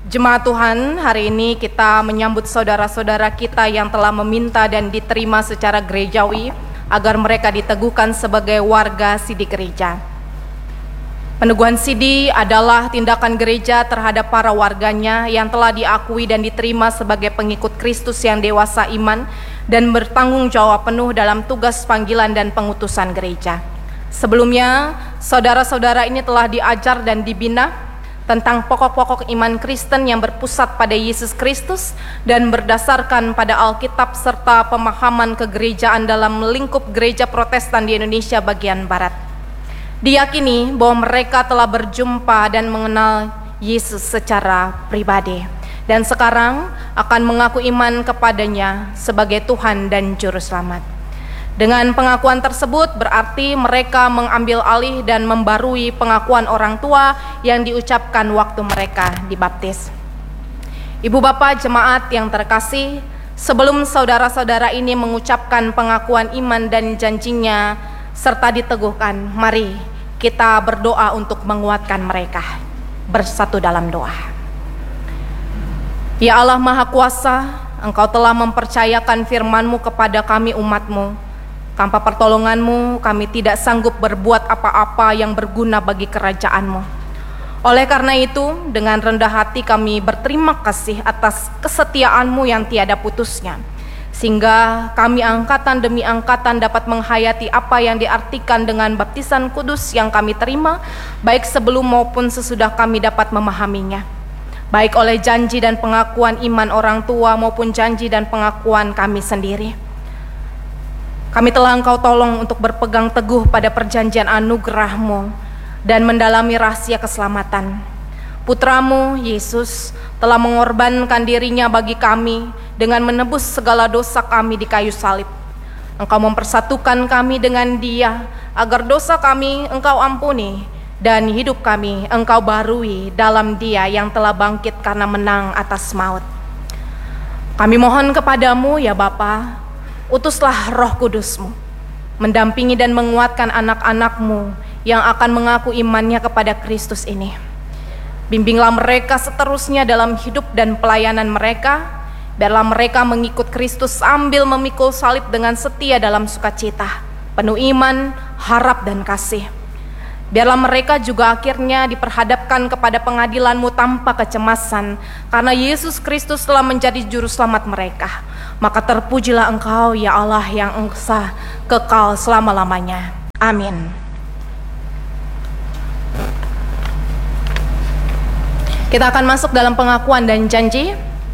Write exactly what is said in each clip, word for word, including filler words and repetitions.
Jemaat Tuhan, hari ini kita menyambut saudara-saudara kita yang telah meminta dan diterima secara gerejawi agar mereka diteguhkan sebagai warga sidi gereja. Peneguhan sidi adalah tindakan gereja terhadap para warganya yang telah diakui dan diterima sebagai pengikut Kristus yang dewasa iman dan bertanggung jawab penuh dalam tugas panggilan dan pengutusan gereja. Sebelumnya, saudara-saudara ini telah diajar dan dibina tentang pokok-pokok iman Kristen yang berpusat pada Yesus Kristus dan berdasarkan pada Alkitab serta pemahaman kegerejaan dalam lingkup gereja Protestan di Indonesia bagian Barat. Diyakini bahwa mereka telah berjumpa dan mengenal Yesus secara pribadi dan sekarang akan mengaku iman kepadanya sebagai Tuhan dan Juru Selamat. Dengan pengakuan tersebut berarti mereka mengambil alih dan membarui pengakuan orang tua yang diucapkan waktu mereka dibaptis. Ibu bapak jemaat yang terkasih, sebelum saudara-saudara ini mengucapkan pengakuan iman dan janjinya serta diteguhkan, mari kita berdoa untuk menguatkan mereka. Bersatu dalam doa. Ya Allah Maha Kuasa, Engkau telah mempercayakan firman-Mu kepada kami umat-Mu. Tanpa pertolongan-Mu, kami tidak sanggup berbuat apa-apa yang berguna bagi kerajaan-Mu. Oleh karena itu, dengan rendah hati kami berterima kasih atas kesetiaan-Mu yang tiada putusnya, sehingga kami angkatan demi angkatan dapat menghayati apa yang diartikan dengan baptisan kudus yang kami terima, baik sebelum maupun sesudah kami dapat memahaminya, baik oleh janji dan pengakuan iman orang tua maupun janji dan pengakuan kami sendiri. Kami telah Engkau tolong untuk berpegang teguh pada perjanjian anugerah-Mu dan mendalami rahasia keselamatan. Putra-Mu, Yesus, telah mengorbankan dirinya bagi kami dengan menebus segala dosa kami di kayu salib. Engkau mempersatukan kami dengan Dia agar dosa kami Engkau ampuni dan hidup kami Engkau barui dalam Dia yang telah bangkit karena menang atas maut. Kami mohon kepadamu ya Bapa, utuslah Roh Kudus-Mu, mendampingi dan menguatkan anak-anak-Mu yang akan mengaku imannya kepada Kristus ini. Bimbinglah mereka seterusnya dalam hidup dan pelayanan mereka, biarlah mereka mengikut Kristus sambil memikul salib dengan setia dalam sukacita, penuh iman, harap dan kasih. Biarlah mereka juga akhirnya diperhadapkan kepada pengadilan-Mu tanpa kecemasan, karena Yesus Kristus telah menjadi juru selamat mereka. Maka terpujilah Engkau ya Allah yang esa kekal selama-lamanya. Amin. Kita akan masuk dalam pengakuan dan janji.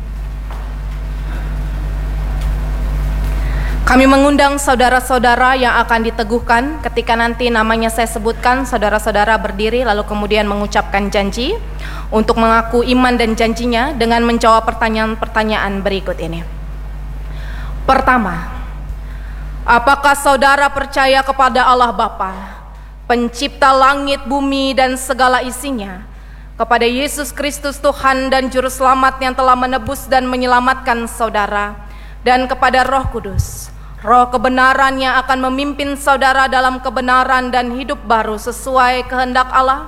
Kami mengundang saudara-saudara yang akan diteguhkan. Ketika nanti namanya saya sebutkan, saudara-saudara berdiri lalu kemudian mengucapkan janji untuk mengaku iman dan janjinya dengan menjawab pertanyaan-pertanyaan berikut ini. Pertama, apakah saudara percaya kepada Allah Bapa, pencipta langit, bumi, dan segala isinya, kepada Yesus Kristus Tuhan dan Juru Selamat yang telah menebus dan menyelamatkan saudara, dan kepada Roh Kudus, Roh kebenaran yang akan memimpin saudara dalam kebenaran dan hidup baru sesuai kehendak Allah?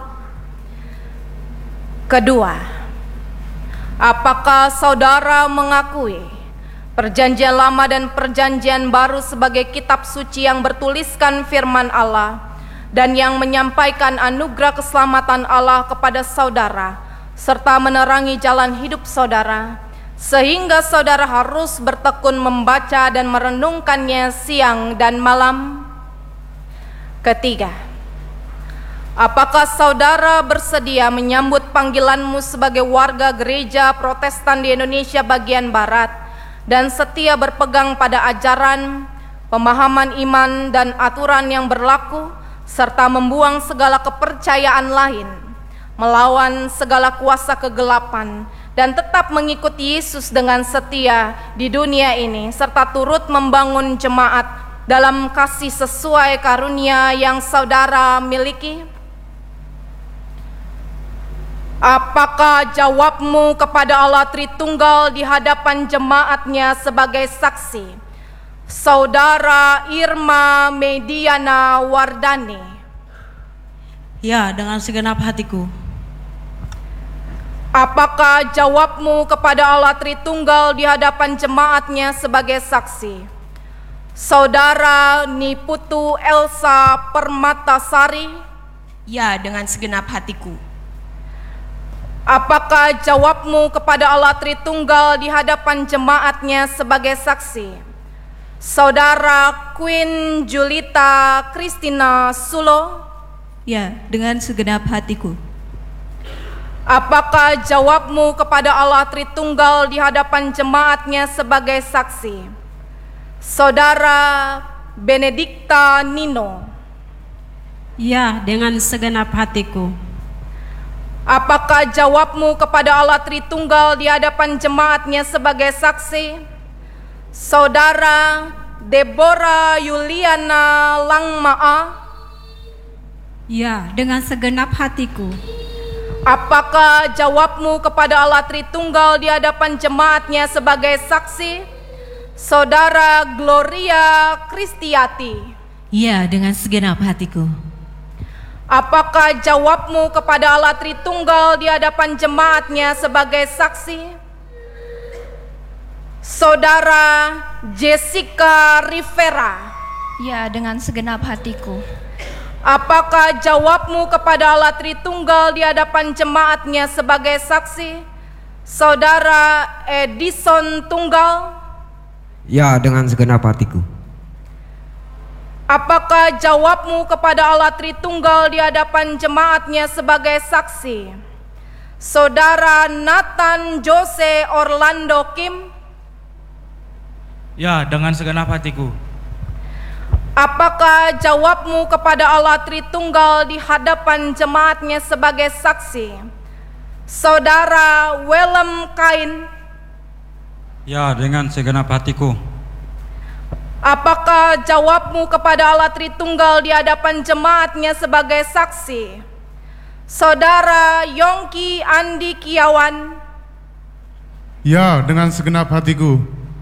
Kedua, apakah saudara mengakui Perjanjian Lama dan Perjanjian Baru sebagai kitab suci yang bertuliskan firman Allah dan yang menyampaikan anugerah keselamatan Allah kepada saudara serta menerangi jalan hidup saudara, sehingga saudara harus bertekun membaca dan merenungkannya siang dan malam? Ketiga, apakah saudara bersedia menyambut panggilan-Mu sebagai warga gereja Protestan di Indonesia bagian Barat dan setia berpegang pada ajaran, pemahaman iman dan aturan yang berlaku, serta membuang segala kepercayaan lain, melawan segala kuasa kegelapan, dan tetap mengikuti Yesus dengan setia di dunia ini, serta turut membangun jemaat dalam kasih sesuai karunia yang saudara miliki? Apakah jawabmu kepada Allah Tritunggal di hadapan jemaatnya sebagai saksi? Saudara Irma Mediana Wardani. Ya, dengan segenap hatiku. Apakah jawabmu kepada Allah Tritunggal di hadapan jemaatnya sebagai saksi? Saudara Niputu Elsa Permatasari? Ya, dengan segenap hatiku. Apakah jawabmu kepada Allah Tritunggal di hadapan jemaatnya sebagai saksi? Saudara Queen Julita Christina Sulo? Ya, dengan segenap hatiku. Apakah jawabmu kepada Allah Tritunggal di hadapan jemaatnya sebagai saksi? Saudara Benedikta Nino? Ya, dengan segenap hatiku. Apakah jawabmu kepada Allah Tritunggal di hadapan jemaatnya sebagai saksi? Saudara Deborah Yuliana Langmaa? Ya, dengan segenap hatiku. Apakah jawabmu kepada Allah Tritunggal di hadapan jemaatnya sebagai saksi? Saudara Gloria Kristiati? Ya, dengan segenap hatiku. Apakah jawabmu kepada Allah Tritunggal di hadapan jemaatnya sebagai saksi? Saudara Jessica Rivera? Ya, dengan segenap hatiku. Apakah jawabmu kepada Allah Tritunggal di hadapan jemaatnya sebagai saksi? Saudara Edison Tunggal? Ya, dengan segenap hatiku. Apakah jawabmu kepada Allah Tritunggal di hadapan jemaatnya sebagai saksi? Saudara Nathan Jose Orlando Kim? Ya, dengan segenap hatiku. Apakah jawabmu kepada Allah Tritunggal di hadapan jemaatnya sebagai saksi? Saudara Willem Kain? Ya, dengan segenap hatiku. Apakah jawabmu kepada Allah Tritunggal di hadapan jemaatnya sebagai saksi? Saudara Yongki Andi Kiawan? Ya, dengan segenap hatiku.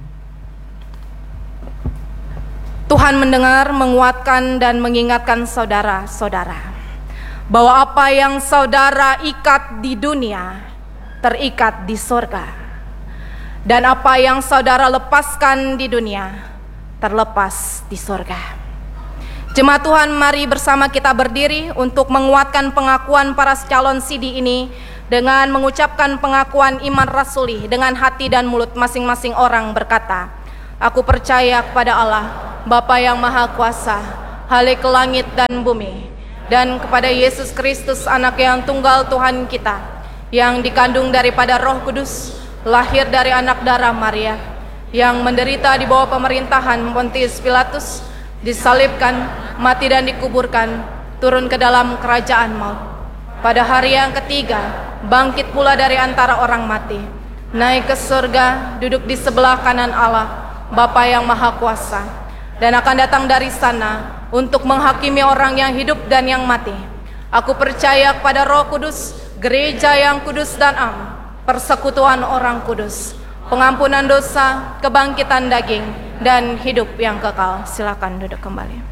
Tuhan mendengar, menguatkan, dan mengingatkan saudara-saudara bahwa apa yang saudara ikat di dunia terikat di sorga, dan apa yang saudara lepaskan di dunia terlepas di sorga. Jemaat Tuhan, mari bersama kita berdiri untuk menguatkan pengakuan para calon C D ini dengan mengucapkan pengakuan iman rasuli dengan hati dan mulut masing-masing orang berkata, aku percaya kepada Allah, Bapa yang Maha Kuasa, Halik langit dan bumi, dan kepada Yesus Kristus, anak yang tunggal Tuhan kita, yang dikandung daripada Roh Kudus, lahir dari anak darah Maria, yang menderita di bawah pemerintahan Pontius Pilatus, disalibkan, mati dan dikuburkan, turun ke dalam kerajaan maut. Pada hari yang ketiga, bangkit pula dari antara orang mati, naik ke surga, duduk di sebelah kanan Allah, Bapa yang Maha Kuasa, dan akan datang dari sana untuk menghakimi orang yang hidup dan yang mati. Aku percaya kepada Roh Kudus, gereja yang kudus dan am, persekutuan orang kudus, pengampunan dosa, kebangkitan daging, dan hidup yang kekal. Silakan duduk kembali.